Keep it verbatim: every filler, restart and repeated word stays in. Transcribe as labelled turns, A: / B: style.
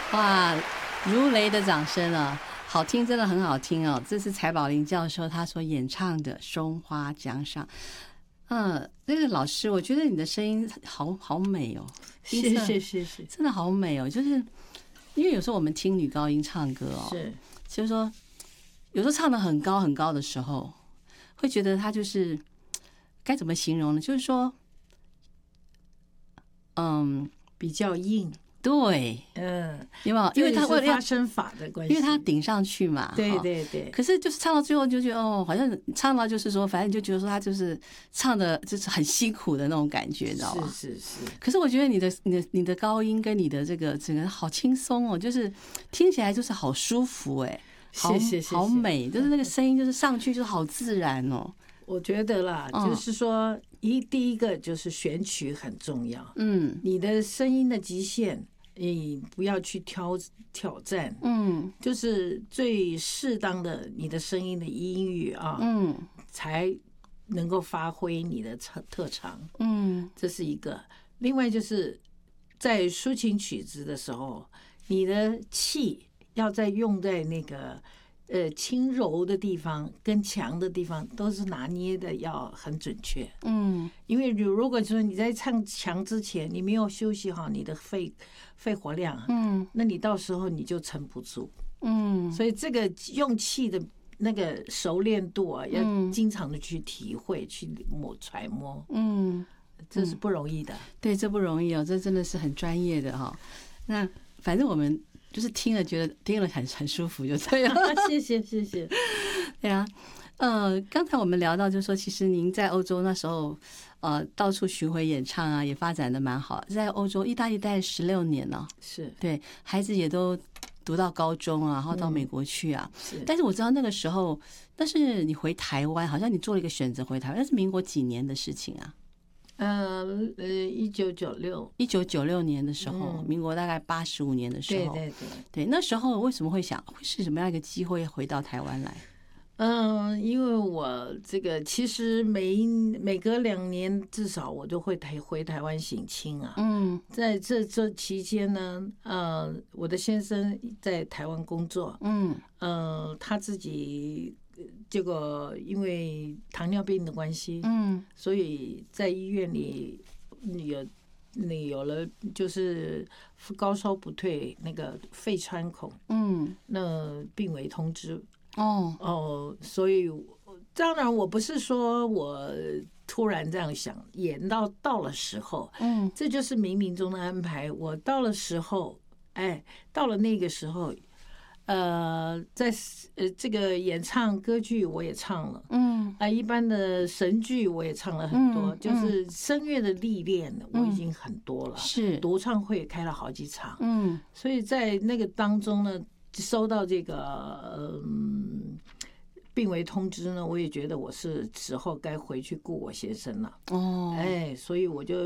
A: 哇，如雷的掌声啊！好听，真的很好听哦。这是柴宝林教授他所演唱的《松花江上》。嗯，那个老师，我觉得你的声音好好美哦，
B: 谢谢谢谢，
A: 真的好美哦。就是因为有时候我们听女高音唱歌哦，
B: 是，
A: 就是说有时候唱得很高很高的时候，会觉得她就是该怎么形容呢？就是说，嗯，
B: 比较硬。
A: 对，
B: 嗯，
A: 有没有？因为他为了
B: 发声法的关系，
A: 因为他顶上去嘛。
B: 对对对。
A: 可是就是唱到最后就觉得哦，好像唱到就是说，反正就觉得说他就是唱的就是很辛苦的那种感觉，你知道吗？
B: 是是是。
A: 可是我觉得你的你的你的高音跟你的这个整个好轻松哦，就是听起来就是好舒服哎，
B: 谢谢谢谢，
A: 好美，就是那个声音就是上去就是好自然哦。
B: 我觉得啦，就是说一第一个就是选曲很重要，嗯，你的声音的极限。你不要去挑挑战，嗯，就是最适当的你的声音的音域啊，嗯，才能够发挥你的特长，嗯，这是一个。另外就是在抒情曲子的时候，你的气要在用在那个呃轻柔的地方跟强的地方都是拿捏的要很准确，嗯，因为如果说你在唱强之前你没有休息好你的肺肺活量，嗯，那你到时候你就撑不住，嗯，所以这个用气的那个熟练度啊，要经常的去体会、去摸揣摩，嗯，这是不容易的。
A: 对，这不容易哦，这真的是很专业的哈。那反正我们就是听了，觉得听了很很舒服，就对了。
B: 谢谢谢谢。
A: 对啊，呃，刚才我们聊到，就是说，其实您在欧洲那时候，呃，到处巡回演唱啊，也发展的蛮好。在欧洲，意大利待十六年了，
B: 是
A: 对，孩子也都读到高中啊，然后到美国去啊。
B: 是，
A: 但是我知道那个时候，但是你回台湾，好像你做了一个选择回台湾，那是民国几年的事情啊？
B: 呃呃，一九九六，
A: 一九九六年的时候，民国大概八十五年的时候，
B: 对对对，
A: 对，那时候为什么会想，会是什么样一个机会回到台湾来？
B: 嗯，因为我这个其实每每隔两年至少我就会台回台湾省亲啊。嗯，在这这期间呢，呃，我的先生在台湾工作，嗯，呃，他自己结果因为糖尿病的关系，嗯，所以在医院里有你有了就是高烧不退，那个肺穿孔，嗯，那病危通知。哦哦，所以当然我不是说我突然这样想，演到到了时候，嗯，这就是冥冥中的安排。我到了时候，哎，到了那个时候，呃，在呃这个演唱歌剧我也唱了，嗯啊，一般的神剧我也唱了很多，就是声乐的历练我已经很多了，是独唱会开了好几场，嗯，所以在那个当中呢。收到这个嗯病危通知呢，我也觉得我是时候该回去顾我先生了。哦，哎，所以我就